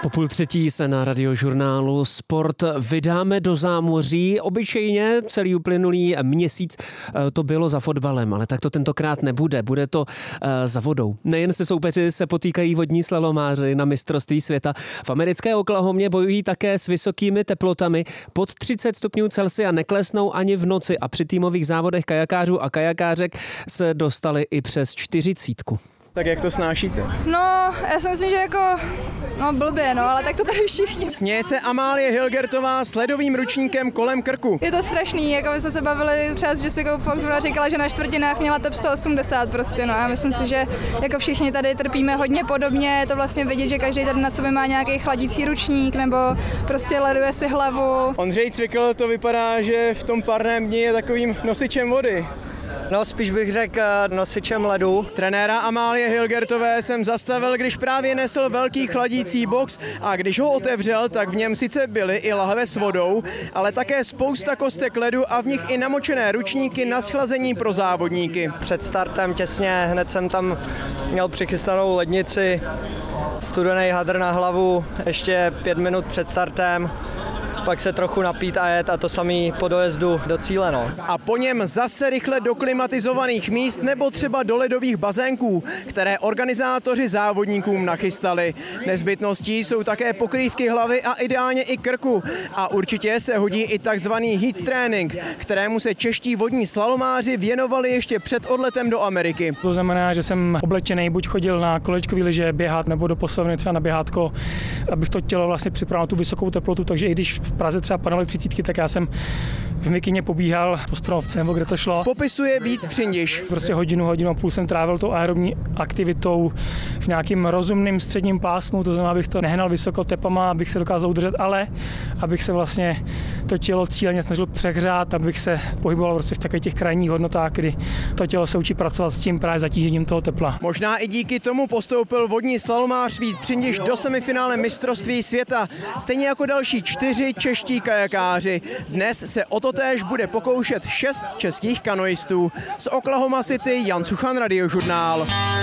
Po 2:30 se na Radiožurnálu Sport vydáme do zámoří. Obyčejně celý uplynulý měsíc to bylo za fotbalem, ale tak to tentokrát nebude. Bude to za vodou. Nejen se soupeři se potýkají vodní slalomáři na mistrovství světa. V americké Oklahomě bojují také s vysokými teplotami. Pod 30 stupňů Celsia neklesnou ani v noci a při týmových závodech kajakářů a kajakářek se dostali i přes 40. Tak jak to snášíte? No, já si myslím, že blbě, ale tak to tady všichni. Směje se Amálie Hilgertová s ledovým ručníkem kolem krku. Je to strašný, my jsme se bavili třeba s Jessicou Fox, ona říkala, že na čtvrtinách měla tep 180 prostě, já myslím si, že jako všichni tady trpíme hodně podobně, je to vlastně vidět, že každý tady na sobě má nějaký chladící ručník nebo prostě leduje si hlavu. Ondřej Cvikl, to vypadá, že v tom parném dni je takovým nosičem vody. No, spíš bych řekl nosičem ledu. Trenéra Amálie Hilgertové jsem zastavil, když právě nesl velký chladící box a když ho otevřel, tak v něm sice byly i lahve s vodou, ale také spousta kostek ledu a v nich i namočené ručníky na schlazení pro závodníky. Před startem těsně hned jsem tam měl přichystanou lednici, studený hadr na hlavu, ještě 5 minut před startem. Pak se trochu napít a jet a to samý po dojezdu do cíle. A po něm zase rychle do klimatizovaných míst nebo třeba do ledových bazénků, které organizátoři závodníkům nachystali. Nezbytností jsou také pokrývky hlavy a ideálně i krku. A určitě se hodí i takzvaný heat trénink, kterému se čeští vodní slalomáři věnovali ještě před odletem do Ameriky. To znamená, že jsem oblečený, buď chodil na kolečkový lyže běhat nebo do posilovny třeba na běhátko, abych to tělo vlastně připravil na tu vysokou teplotu, takže i když v Praze třeba padaly 30, tak já jsem v mikině pobíhal po Stromovce, nebo kde to šlo. Popisuje Vít Přindiš. Prostě hodinu a půl jsem trávil tou aerobní aktivitou v nějakým rozumným středním pásmu, to znamená, abych to nehnal vysoko tepama, abych se dokázal udržet, ale abych se vlastně to tělo cíleně snažil přehřát, abych se pohyboval prostě v takových těch krajních hodnotách, kdy to tělo se učí pracovat s tím právě zatížením toho tepla. Možná i díky tomu postoupil vodní slalomář Vít Přindiš do semifinále mistrovství světa, stejně jako další 4 čeští kajakáři. Dnes se o to též bude pokoušet 6 českých kanoistů. Z Oklahoma City Jan Suchan, Radiožurnál.